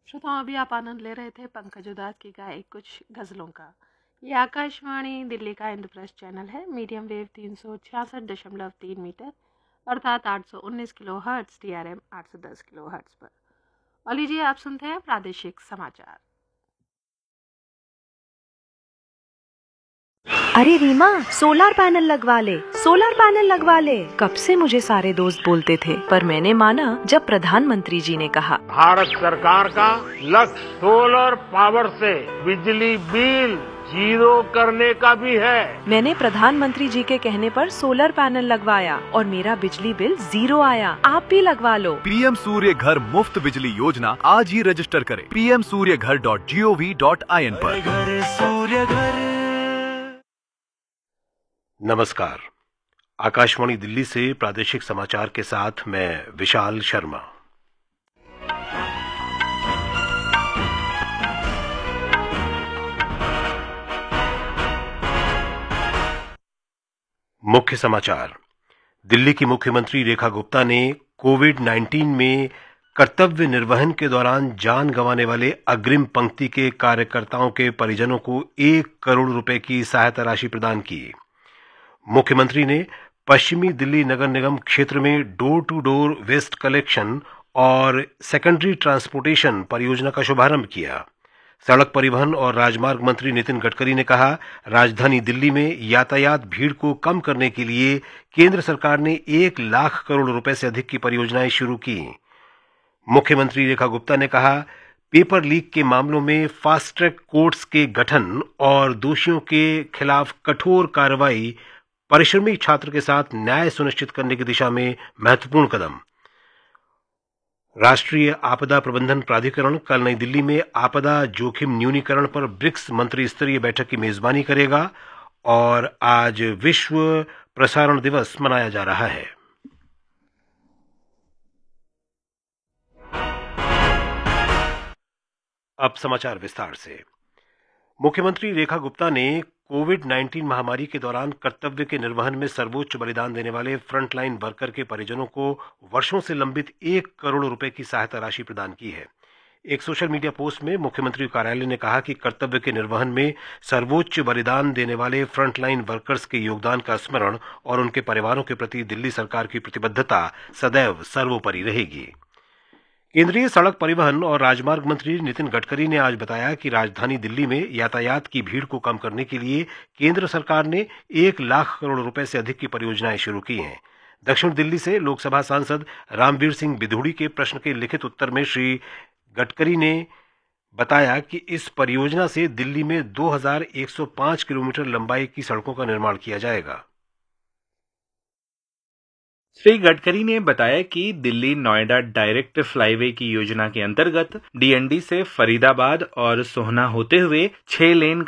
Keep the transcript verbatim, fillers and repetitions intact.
श्रोताओं, अभी आप आनंद ले रहे थे पंकज उधास की गाए कुछ गज़लों का। ये आकाशवाणी दिल्ली का इंद्रप्रस्थ चैनल है। मीडियम वेव तीन सौ छियासठ दशमलव तीन मीटर अर्थात आठ सौ उन्नीस kilo hertz, D R M आठ सौ दस किलो हर्ट्स पर। और लीजिए, आप सुनते हैं प्रादेशिक समाचार। अरे रीमा, सोलर पैनल लगवा ले, सोलर पैनल लगवा ले। कब से मुझे सारे दोस्त बोलते थे, पर मैंने माना जब प्रधानमंत्री जी ने कहा। भारत सरकार का लक्ष्य सोलर पावर से बिजली बिल जीरो करने का भी है। मैंने प्रधानमंत्री जी के कहने पर सोलर पैनल लगवाया और मेरा बिजली बिल जीरो आया। आप भी लगवा लो। पीएम सूर्य घर मुफ्त बिजली योजना आज ही रजिस्टर करें पी एम सूर्य घर dot G O V dot I N पर। घर सूर्य घर। नमस्कार, आकाशवाणी दिल्ली से प्रादेशिक समाचार के साथ मैं विशाल शर्मा। मुख्य समाचार। दिल्ली की मुख्यमंत्री रेखा गुप्ता ने कोविड उन्नीस में कर्तव्य निर्वहन के दौरान जान गंवाने वाले अग्रिम पंक्ति के कार्यकर्ताओं के परिजनों को एक करोड़ रुपए की सहायता राशि प्रदान की। मुख्यमंत्री ने पश्चिमी दिल्ली नगर निगम क्षेत्र में door to door waste collection और सेकेंडरी ट्रांसपोर्टेशन परियोजना का शुभारंभ किया। सड़क परिवहन और राजमार्ग मंत्री नितिन गडकरी ने कहा, राजधानी दिल्ली में यातायात भीड़ को कम करने के लिए केंद्र सरकार ने एक लाख करोड़ रुपए से अधिक की परियोजनाएं शुरू की। मुख्यमंत्री रेखा गुप्ता ने कहा, पेपर लीक के मामलों में फास्ट ट्रैक कोर्ट्स के गठन और दोषियों के खिलाफ कठोर कार्रवाई परिश्रमी छात्र के साथ न्याय सुनिश्चित करने की दिशा में महत्वपूर्ण कदम। राष्ट्रीय आपदा प्रबंधन प्राधिकरण कल नई दिल्ली में आपदा जोखिम न्यूनीकरण पर ब्रिक्स मंत्री स्तरीय बैठक की मेजबानी करेगा और आज विश्व प्रसारण दिवस मनाया जा रहा है। अब समाचार विस्तार से। मुख्यमंत्री रेखा गुप्ता ने कोविड उन्नीस महामारी के दौरान कर्तव्य के निर्वहन में सर्वोच्च बलिदान देने वाले फ्रंटलाइन वर्कर के परिजनों को वर्षों से लंबित एक करोड़ रुपए की सहायता राशि प्रदान की है। एक सोशल मीडिया पोस्ट में मुख्यमंत्री कार्यालय ने कहा कि कर्तव्य के निर्वहन में सर्वोच्च बलिदान देने वाले फ्रंटलाइन वर्कर्स के योगदान का स्मरण और उनके परिवारों के प्रति दिल्ली सरकार की प्रतिबद्धता सदैव सर्वोपरि रहेगी। केंद्रीय सड़क परिवहन और राजमार्ग मंत्री नितिन गडकरी ने आज बताया कि राजधानी दिल्ली में यातायात की भीड़ को कम करने के लिए केंद्र सरकार ने एक लाख करोड़ रुपए से अधिक की परियोजनाएं शुरू की हैं। दक्षिण दिल्ली से लोकसभा सांसद रामवीर सिंह बिधूड़ी के प्रश्न के लिखित उत्तर में श्री गडकरी ने बताया कि इस परियोजना से दिल्ली में दो हज़ार एक सौ पाँच किलोमीटर लंबाई की सड़कों का निर्माण किया जाएगा। श्री गडकरी ने बताया कि दिल्ली नोएडा डायरेक्ट फ्लाईवे की योजना के अंतर्गत डी एन डी से फरीदाबाद और सोहना होते हुए छह लेन